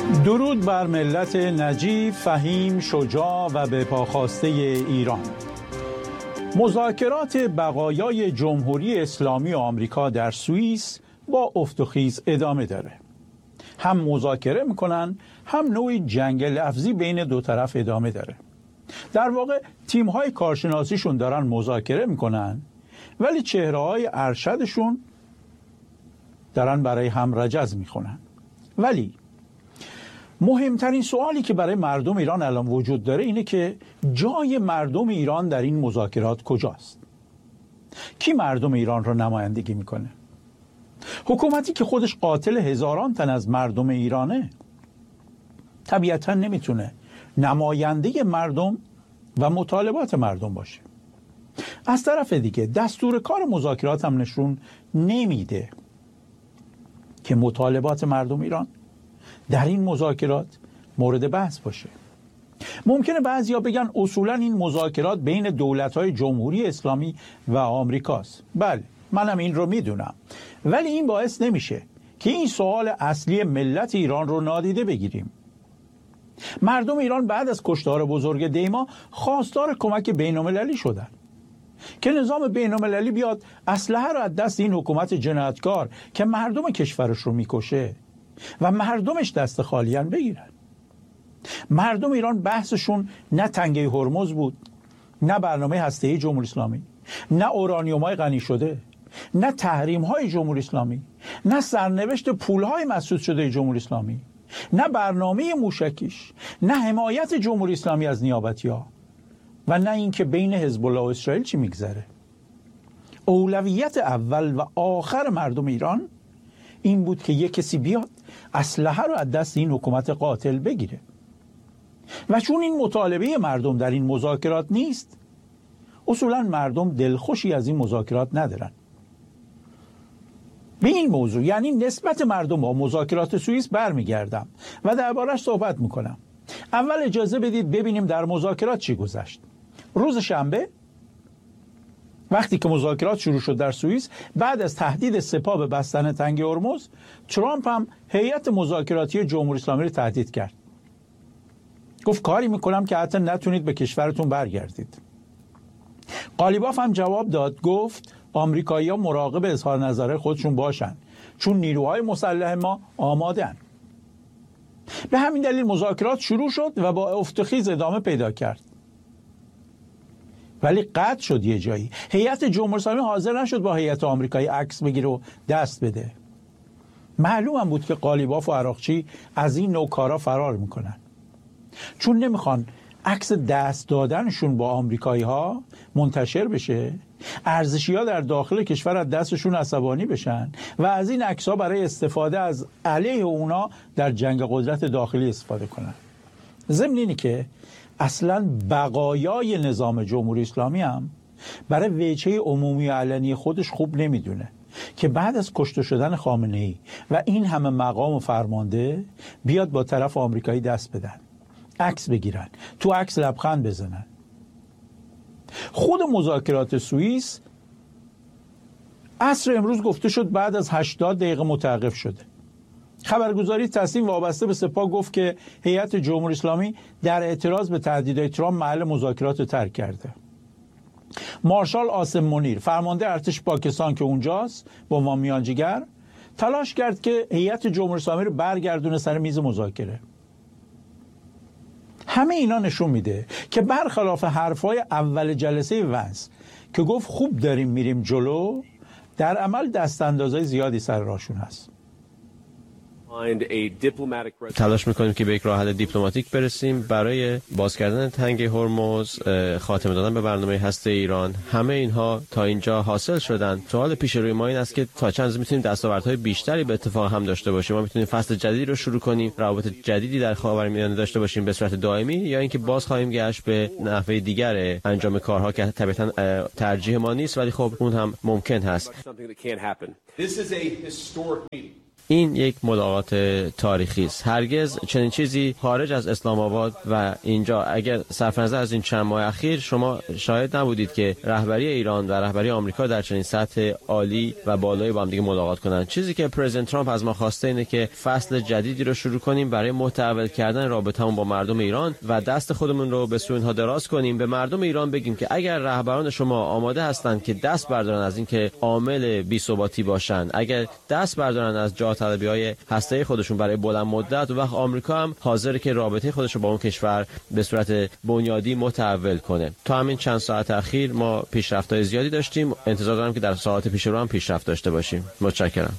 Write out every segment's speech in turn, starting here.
درود بر ملت نجیب، فهیم، شجاع و به پاخاسته ایران. مذاکرات بقایای جمهوری اسلامی آمریکا در سوئیس با افت و خیز ادامه داره. هم مذاکره میکنن، هم نوعی جنگ لفظی بین دو طرف ادامه داره. در واقع تیم‌های کارشناسیشون دارن مذاکره میکنن، ولی چهره‌های ارشدشون دارن برای هم رجز میخونن. ولی مهمترین سوالی که برای مردم ایران الان وجود داره اینه که جای مردم ایران در این مذاکرات کجاست؟ کی مردم ایران رو نمایندگی میکنه؟ حکومتی که خودش قاتل هزاران تن از مردم ایرانه طبیعتا نمیتونه نماینده مردم و مطالبات مردم باشه. از طرف دیگه دستور کار مذاکرات هم نشون نمیده که مطالبات مردم ایران در این مذاکرات مورد بحث باشه. ممکنه بعضیا بگن اصولا این مذاکرات بین دولت‌های جمهوری اسلامی و آمریکاست. بله، منم این رو میدونم، ولی این باعث نمیشه که این سوال اصلی ملت ایران رو نادیده بگیریم. مردم ایران بعد از کشتار بزرگ دیما خواستار کمک بین‌المللی شدن که نظام بین‌المللی بیاد اسلحه رو از دست این حکومت جنایتکار که مردم کشورش رو میکشه و مردمش دست خالیان بگیرن. مردم ایران بحثشون نه تنگه هرمز بود، نه برنامه هسته‌ای جمهوری اسلامی، نه اورانیوم‌های غنی شده، نه تحریم‌های جمهوری اسلامی، نه سرنوشت پول‌های مسدود شده جمهوری اسلامی، نه برنامه موشکیش، نه حمایت جمهوری اسلامی از نیابتی‌ها و نه اینکه بین حزب الله و اسرائیل چی میگذره. اولویت اول و آخر مردم ایران این بود که یک کسی بیاد اسلحه رو از دست این حکومت قاتل بگیره. و چون این مطالبه مردم در این مذاکرات نیست، اصولا مردم دلخوشی از این مذاکرات ندارن. به این موضوع یعنی نسبت مردم با مذاکرات سوئیس برمیگردم و دربارش صحبت میکنم. اول اجازه بدید ببینیم در مذاکرات چی گذشت. روز شنبه وقتی که مذاکرات شروع شد در سوئیس، بعد از تهدید سپاه به بستن تنگه هرمز، ترامپ هم هیئت مذاکراتی جمهوری اسلامی رو تهدید کرد. گفت کاری میکنم که حتی نتونید به کشورتون برگردید. قالیباف هم جواب داد، گفت آمریکایی‌ها مراقب اظهار نظر خودشون باشن، چون نیروهای مسلح ما آماده‌اند. به همین دلیل مذاکرات شروع شد و با افت و خیز ادامه پیدا کرد. ولی قطع شد یه جایی. هیئت جمهوری اسلامی حاضر نشد با هیئت آمریکایی عکس بگیره و دست بده. معلوم هم بود که قالیباف و عراقچی از این نوع کارا فرار میکنن، چون نمیخوان عکس دست دادنشون با آمریکایی ها منتشر بشه، ارزشی‌ها در داخل کشور از دستشون عصبانی بشن و از این عکس‌ها برای استفاده از علیه اونا در جنگ قدرت داخلی استفاده کنن. ضمن اینه که اصلا بقایای نظام جمهوری اسلامی هم برای وجهه عمومی و علنی خودش خوب نمیدونه که بعد از کشته شدن خامنه‌ای و این همه مقام و فرمانده بیاد با طرف آمریکایی دست بدن، عکس بگیرن، تو عکس لبخند بزنن. خود مذاکرات سوئیس عصر امروز گفته شد بعد از 80 دقیقه متوقف شده. خبرگزاری تصمیم وابسته به سپاه گفت که هیئت جمهوری اسلامی در اعتراض به تهدیدهای ترامپ محل مذاکرات رو ترک کرده. مارشال عاصم منیر، فرمانده ارتش پاکستان که اونجاست با عنوان میانجیگر، تلاش کرد که هیئت جمهوری اسلامی رو برگردونه سر میز مذاکره. همه اینا نشون میده که برخلاف حرفای اول جلسه ونس که گفت خوب داریم میریم جلو، در عمل دستاندازهای زیادی سر راهشون هست. تلاش میکنیم که به یک راه حل دیپلماتیک برسیم برای باز کردن تنگه هرمز، خاتمه دادن به برنامه هسته ایران. همه اینها تا اینجا حاصل شدن. سوال پیش روی ما این است که تا چند روز میتونیم دستاوردهای بیشتری به اتفاق هم داشته باشیم. ما میتونیم فصل جدیدی رو شروع کنیم، روابط جدیدی در خاورمیانه داشته باشیم به صورت دائمی، یا اینکه باز خواهیم گشت به نحوه دیگر انجام کارها که طبیعتا ترجیح ما نیست، ولی خب اون هم ممکن هست. این یک ملاقات تاریخی است. هرگز چنین چیزی خارج از اسلام آباد و اینجا، اگر صرف نظر از این چند ماه اخیر، شما شاهد نبودید که رهبری ایران و رهبری آمریکا در چنین سطح عالی و بالایی با هم دیگه ملاقات کنند. چیزی که پرزیدنت ترامپ از ما خواسته اینه که فصل جدیدی رو شروع کنیم برای متحول کردن رابطمون با مردم ایران و دست خودمون رو به سوی اونها دراز کنیم. به مردم ایران بگیم که اگر رهبران شما آماده هستند که دست بردارن از اینکه عامل بی‌ثباتی باشن، اگر دست بردارن از جاه طلبی‌های هسته‌ای خودشون برای بلند مدت، و وقت آمریکا هم حاضره که رابطه خودش رو با اون کشور به صورت بنیادی متحول کنه. تا همین چند ساعت اخیر ما پیشرفت‌های زیادی داشتیم. انتظار دارم که در ساعات پیش رو هم پیشرفت داشته باشیم. متشکرم.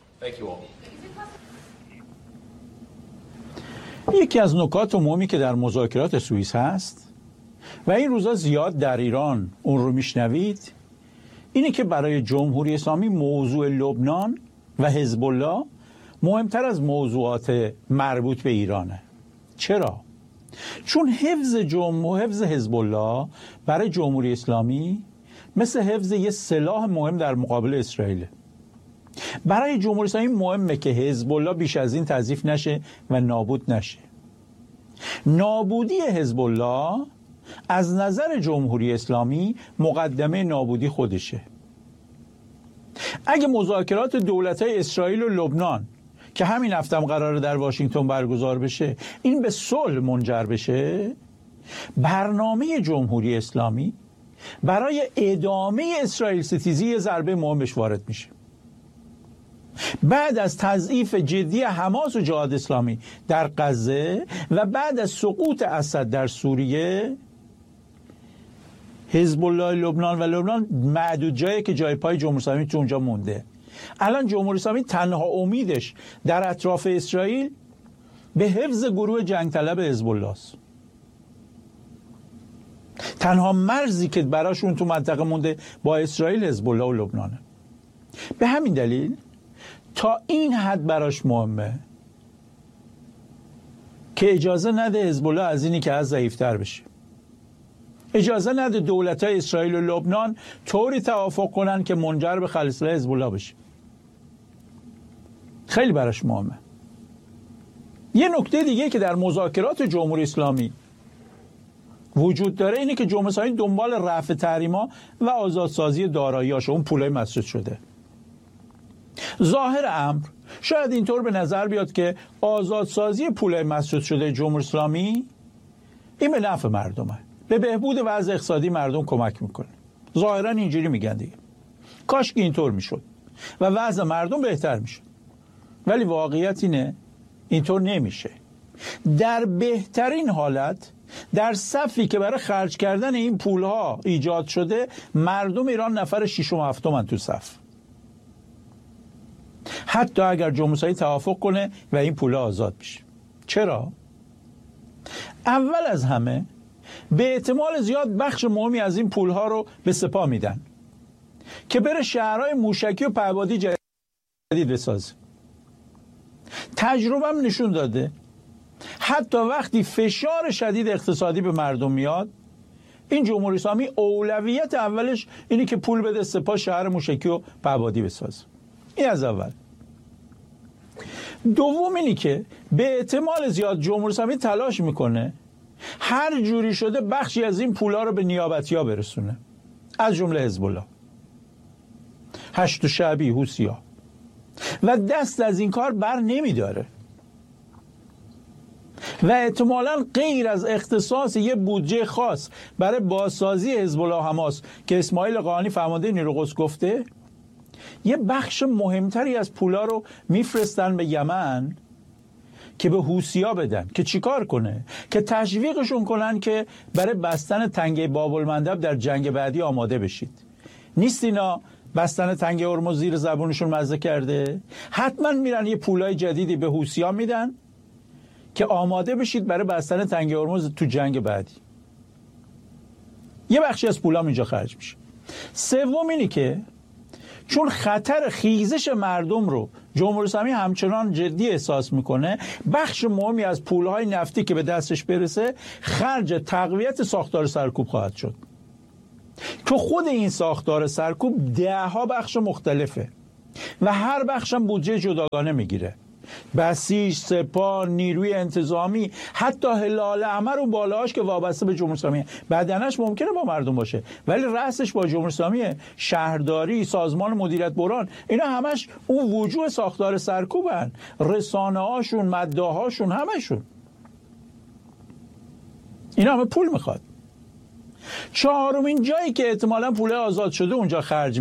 یکی از نکات مهمی که در مذاکرات سوئیس هست و این روزا زیاد در ایران اون رو میشنوید، اینه که برای جمهوری اسلامی موضوع لبنان و حزب الله مهمتر از موضوعات مربوط به ایرانه. چرا؟ چون حفظ حزب الله برای جمهوری اسلامی مثل حفظ یه سلاح مهم در مقابل اسرائیل. برای جمهوری اسلامی مهمه که حزب الله بیش از این تضعیف نشه و نابود نشه. نابودی حزب الله از نظر جمهوری اسلامی مقدمه نابودی خودشه. اگه مذاکرات دولت‌های اسرائیل و لبنان که همین هفته هم قراره در واشنگتن برگزار بشه این به صلح منجر بشه، برنامه جمهوری اسلامی برای ادامه اسرائیل ستیزی ضربه مهم بهش وارد میشه. بعد از تضعیف جدی حماس و جهاد اسلامی در غزه و بعد از سقوط اسد در سوریه، حزب الله لبنان و لبنان معدود جایی که جای پای جمهوری اسلامی تو اونجا مونده. الان جمهوری اسلامی تنها امیدش در اطراف اسرائیل به حفظ گروه جنگ طلب حزب الله است. تنها مرزی که براشون تو منطقه مونده با اسرائیل حزب الله و لبنانه. به همین دلیل تا این حد براش مهمه که اجازه نده حزب الله از اینی که از ضعیف‌تر بشه. اجازه نده دولت‌های اسرائیل و لبنان طوری توافق کنن که منجر به خلسله حزب الله بشه. خیلی براش مهمه. یه نکته دیگه که در مذاکرات جمهوری اسلامی وجود داره اینه که جمهوری اسلامی دنبال رفع تحریما و آزادسازی دارایی‌هاش، اون پولای مسدود شده. ظاهر امر شاید اینطور به نظر بیاد که آزادسازی پولای مسدود شده جمهوری اسلامی این به نفع مردمه، به بهبود وضع اقتصادی مردم کمک میکنه. ظاهرا اینجوری میگن دیگه. کاش که اینطور میشد و وضع مردم بهتر میشد، ولی واقعیت اینه اینطور نمیشه. در بهترین حالت در صفی که برای خرج کردن این پولها ایجاد شده، مردم ایران نفر 6 و 7 من تو صف، حتی اگر جمهوری اسلامی توافق کنه و این پولها آزاد بشه. چرا؟ اول از همه به احتمال زیاد بخش مهمی از این پولها رو به سپاه میدن که بره شهرهای موشکی و پهپادی جدید بسازه. تجربه هم نشون داده حتی وقتی فشار شدید اقتصادی به مردم میاد، این جمهوری اسلامی اولویت اولش اینه که پول بده سپاه شهر موشکی و پهپادی بسازه. این از اول. دوم اینی که به احتمال زیاد جمهوری اسلامی تلاش میکنه هر جوری شده بخشی از این پولا رو به نیابتی‌ها برسونه، از جمله حزب الله، هشت شعبی، حوثی‌ها، و دست از این کار بر نمیداره و احتمالاً غیر از اختصاص یه بودجه خاص برای بازسازی حزب الله و حماس که اسماعیل قاآنی فرمانده نیروی قدس گفته، یه بخش مهمتری از پولا رو میفرستن به یمن که به حوثی‌ها بدن که چیکار کنه؟ که تشویقشون کنن که برای بستن تنگه باب‌المندب در جنگ بعدی آماده بشید. نیست اینا بستن تنگه هرمز زیر زبونشون مزه کرده؟ حتما میرن یه پولای جدیدی به حوثی‌ها میدن که آماده بشید برای بستن تنگه هرمز تو جنگ بعدی. یه بخشی از پولا اینجا خرج میشه. سوم اینی که چون خطر خیزش مردم رو جمهوری اسلامی همچنان جدی احساس میکنه، بخش مهمی از پولهای نفتی که به دستش برسه خرج تقویت ساختار سرکوب خواهد شد که خود این ساختار سرکوب 10 بخش مختلفه. و هر بخشم بودجه جداگانه میگیره. بسیج، سپاه، نیروی انتظامی، حتی هلال احمر و بالاهاش که وابسته به جمهوری اسلامی، بدنش ممکنه با مردم باشه ولی رأسش با جمهوری اسلامی، شهرداری، سازمان مدیریت بحران، اینا همش اون وجوه ساختار سرکوبن، رسانه‌هاشون، مداحاشون، همشون اینا همه پول میخواد. چهارمین جایی که احتمالاً پول آزاد شده اونجا خرج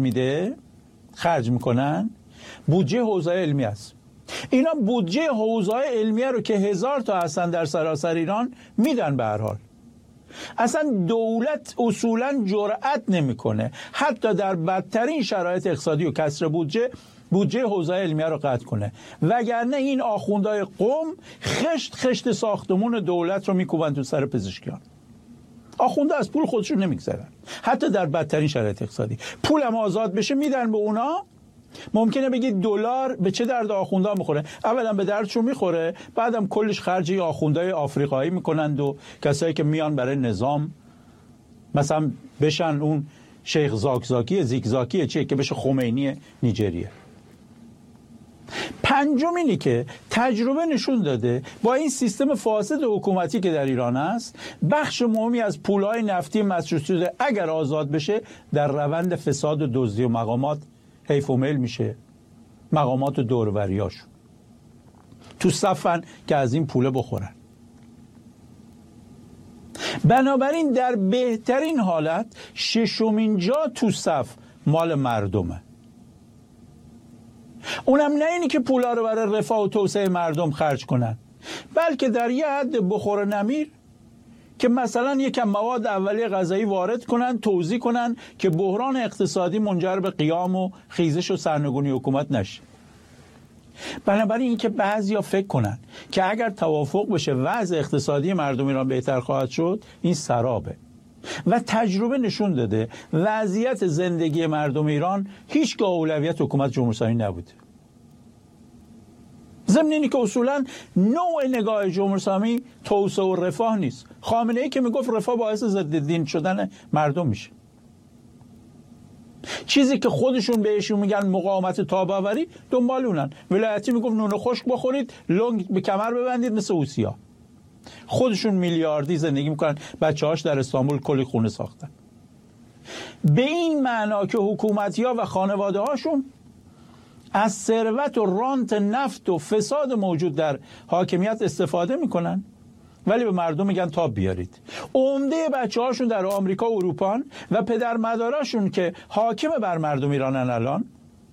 میکنن بودجه حوزه علمی است. اینا بودجه حوزه علمیه رو که 1000 تا هستن در سراسر ایران میدن به هر حال. اصلا دولت اصولا جرأت نمیکنه حتی در بدترین شرایط اقتصادی و کسر بودجه حوزه علمیه رو قطع کنه، وگرنه این آخوندهای قم خشت ساختمون دولت رو میکوبن تو سر پزشکیان. آخونده از پول خودشون نمیگذرن حتی در بدترین شرایط اقتصادی. پولم آزاد بشه میدن به اونا. ممکنه بگید دلار به چه درد آخونده میخوره؟ اولا به دردشون میخوره، بعدم کلش خرجی آخوندهای آفریقایی میکنند و کسایی که میان برای نظام مثلا بشن اون شیخ زیگزاکی چیه که بشه خمینی نیجریه. پنجم اینی که تجربه نشون داده با این سیستم فاسد حکومتی که در ایران است، بخش مهمی از پولهای نفتی مصرف شده اگر آزاد بشه در روند فساد و دزدی و مقامات حیف و میل میشه. مقامات و دوروریاشون تو صفن که از این پوله بخورن. بنابراین در بهترین حالت ششمین جا تو صف مال مردمه. اونم نه اینی که پولا رو برای رفاه و توسعه مردم خرج کنن، بلکه در یه حد بخور نمیر که مثلا یکم مواد اولیه غذایی وارد کنن، توزیع کنن که بحران اقتصادی منجر به قیام و خیزش و سرنگونی حکومت نشه. بنابراین این که بعضیا فکر کنن که اگر توافق بشه وضع اقتصادی مردم ایران بهتر خواهد شد، این سرابه. و تجربه نشون داده وضعیت زندگی مردم ایران هیچگاه اولویت حکومت جمهوری اسلامی نبوده. ضمن اینی که اصولا نوع نگاه جمهوری اسلامی توسعه و رفاه نیست. خامنه ای که میگفت رفاه باعث ضد دین شدن مردم میشه، چیزی که خودشون بهشون میگن مقاومت تاباوری دنبال اونن. ولایتی میگفت نون خشک بخورید، لنگ به کمر ببندید مثل اوسیا. خودشون میلیاردی زندگی میکنن، بچه‌هاش در استانبول کلی خونه ساختن. به این معنا که حکومتی‌ها و خانواده‌هاشون از ثروت و رانت نفت و فساد موجود در حاکمیت استفاده میکنن ولی به مردم میگن تاب بیارید. عمده بچه‌هاشون در آمریکا و اروپا و پدر مادراشون که حاکم بر مردم ایرانن الان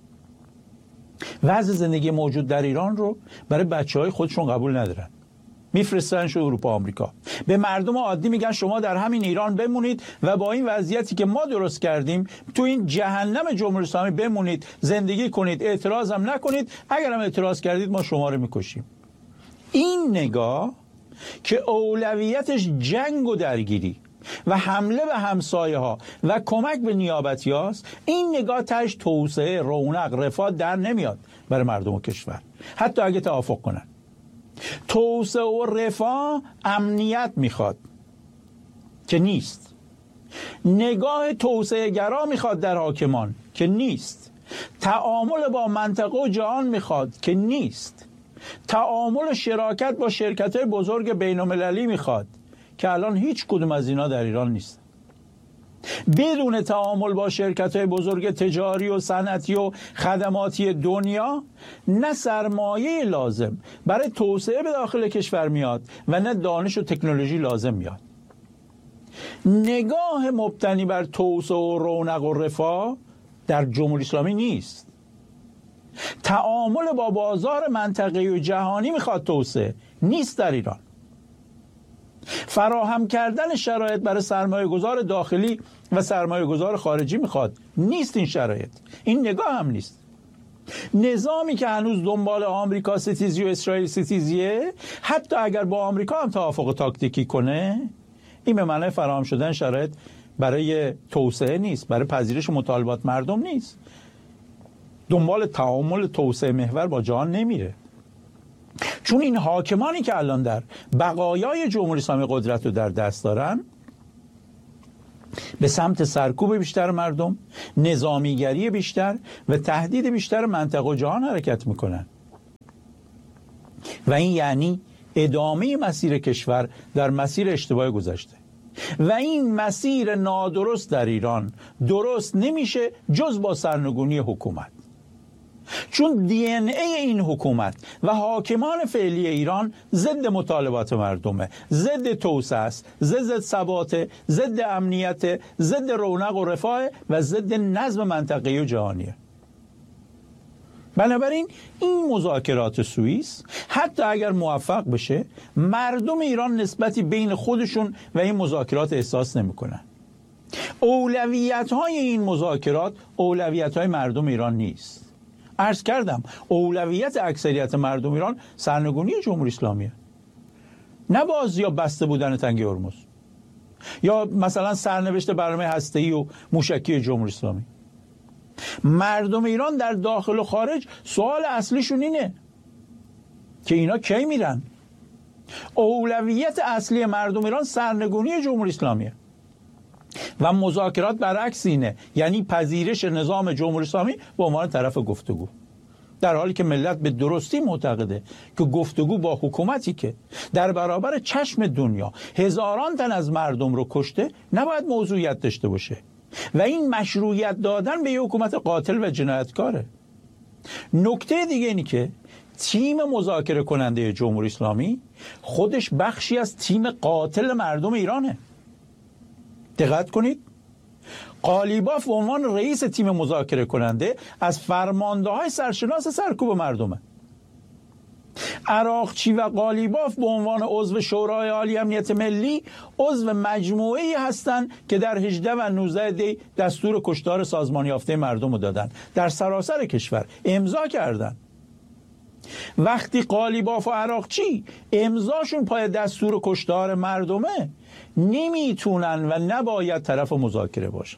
وضع زندگی موجود در ایران رو برای بچه‌های خودشون قبول ندارن، میفرستنش اروپا آمریکا. به مردم عادی میگن شما در همین ایران بمونید و با این وضعیتی که ما درست کردیم تو این جهنم جمهوری اسلامی بمونید، زندگی کنید، اعتراض هم نکنید، اگر هم اعتراض کردید ما شما رو میکشیم. این نگاه که اولویتش جنگ و درگیری و حمله به همسایه ها و کمک به نیابتی هاست، این نگاه تاش توسعه، رونق، رفاه در نمیاد برای مردم و کشور، حتی اگه توافق کنن. توسعه و رفاه امنیت میخواد که نیست. نگاه توسعه گرا میخواد در حاکمان که نیست. تعامل با منطقه و جهان میخواد که نیست. تعامل و شراکت با شرکت‌های بزرگ بین‌المللی میخواد که الان هیچ کدوم از اینا در ایران نیست. بدون تعامل با شرکت‌های بزرگ تجاری و صنعتی و خدماتی دنیا نه سرمایه لازم برای توسعه به داخل کشور میاد و نه دانش و تکنولوژی لازم میاد. نگاه مبتنی بر توسعه و رونق و رفاه در جمهوری اسلامی نیست. تعامل با بازار منطقه‌ای و جهانی میخواد، توسعه نیست در ایران. فراهم کردن شرایط برای سرمایه گذار داخلی و سرمایه گذار خارجی میخواد، نیست این شرایط. این نگاه هم نیست. نظامی که هنوز دنبال آمریکا ستیزی و اسرائیل ستیزیه، حتی اگر با آمریکا هم توافق تاکتیکی کنه، این به معنی فراهم شدن شرایط برای توسعه نیست، برای پذیرش مطالبات مردم نیست. دنبال تعامل توسعه محور با جهان نمیره. چون این حاکمانی که الان در بقایای جمهوری اسلامی قدرت رو در دست دارن، به سمت سرکوب بیشتر مردم، نظامیگری بیشتر و تهدید بیشتر منطقه و جهان حرکت میکنن و این یعنی ادامه مسیر کشور در مسیر اشتباه گذشته و این مسیر نادرست در ایران درست نمیشه جز با سرنگونی حکومت، چون دی ان ای این حکومت و حاکمان فعلی ایران ضد مطالبات مردمه، ضد توسعه است، ضد ثبات، ضد امنیت، ضد رونق و رفاه و ضد نظم منطقه‌ای و جهانیه. بنابراین این مذاکرات سوئیس حتی اگر موفق بشه، مردم ایران نسبتی بین خودشون و این مذاکرات احساس نمیکنن. اولویت‌های این مذاکرات اولویت‌های مردم ایران نیست. عرض کردم اولویت اکثریت مردم ایران سرنگونی جمهوری اسلامیه، نه بازی یا بسته بودن تنگه هرمز یا مثلا سرنوشت برنامه هسته‌ای و موشکی جمهوری اسلامی. مردم ایران در داخل و خارج سوال اصلیشون اینه که اینا کی میرن. اولویت اصلی مردم ایران سرنگونی جمهوری اسلامیه و مذاکرات برعکس اینه، یعنی پذیرش نظام جمهوری اسلامی به عنوان طرف گفتگو، در حالی که ملت به درستی معتقده که گفتگو با حکومتی که در برابر چشم دنیا هزاران تن از مردم رو کشته نباید موضوعیت داشته باشه و این مشروعیت دادن به یک حکومت قاتل و جنایتکاره. نکته دیگه اینی که تیم مذاکره کننده جمهوری اسلامی خودش بخشی از تیم قاتل مردم ایرانه. دقت کنید، قالیباف به عنوان رئیس تیم مذاکره کننده از فرمانده‌های سرشناس سرکوب مردمه. عراقچی و قالیباف به عنوان عضو شورای عالی امنیت ملی عضو مجموعه‌ای هستند که در 18 و 19 دی دستور کشتار سازمان یافته مردم رو دادن، در سراسر کشور امضا کردن. وقتی قالیباف و عراقچی امضاشون پای دستور کشتار مردمه، نمیتونن و نباید طرف مذاکره باشن.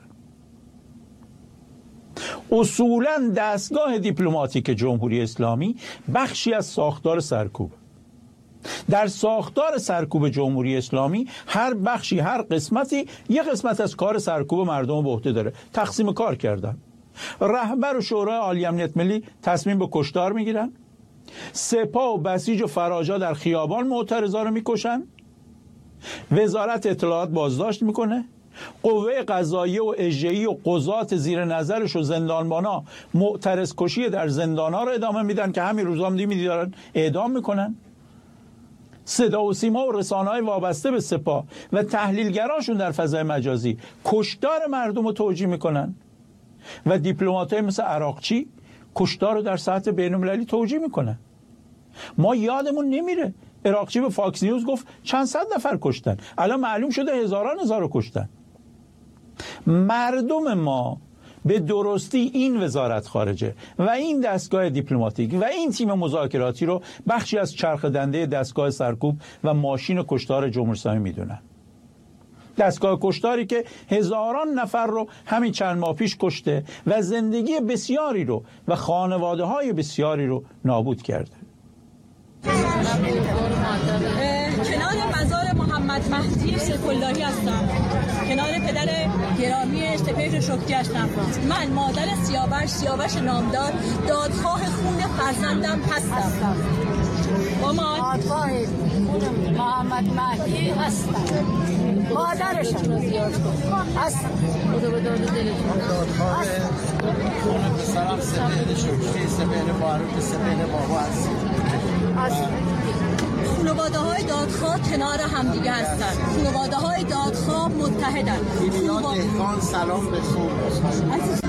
اصولاً دستگاه دیپلماتیک جمهوری اسلامی بخشی از ساختار سرکوب. در ساختار سرکوب جمهوری اسلامی هر بخشی، هر قسمتی یک قسمت از کار سرکوب مردم به عهده داره. تقسیم کار کردن. رهبر شورای عالی امنیت ملی تصمیم به کشتار میگیرن، سپاه و بسیج و فراجا در خیابان معترضا رو میکشن، وزارت اطلاعات بازداشت میکنه، قوه قضاییه و اجرایی و قضات زیر نظرش و زندانبانا معترض کشی در زندانها رو ادامه میدن که همین روزا هم دارن اعدام میکنن. صدا و سیما و رسانه‌های وابسته به سپاه و تحلیلگراشون در فضای مجازی کشتار مردم رو توجیه میکنن و دیپلمات‌های مثل عراقچی کشتار رو در سطح بین‌المللی توجیه میکنن. ما یادمون نمیره عراقچی به فاکس نیوز گفت چند صد نفر کشتن، الان معلوم شده هزاران رو کشتن. مردم ما به درستی این وزارت خارجه و این دستگاه دیپلماتیک و این تیم مذاکراتی رو بخشی از چرخ دنده دستگاه سرکوب و ماشین کشتار جمهوری اسلامی میدونن. دستگاه کشتاری که هزاران نفر رو همین چند ماه پیش کشته و زندگی بسیاری رو و خانواده های بسیاری رو نابود کرده. کنار مزار محمد مهدی سیف‌اللهی هستم، کنار پدر گرامی سپهر شکری هستم. من مادر سیاوش نامدار، دادخواه خون فرزندم هستم. دادخواه محمد مهدی هستم، مادرشم هستم. خدا به داد دلتون. دادخواه خون پسرم سپهر شکری، سپهر باروک، سپهر بابا هستم. خانواده‌های دادخواه کنار همدیگه هستن. خانواده‌های دادخواه متحدن. دهقان سلام به صبح.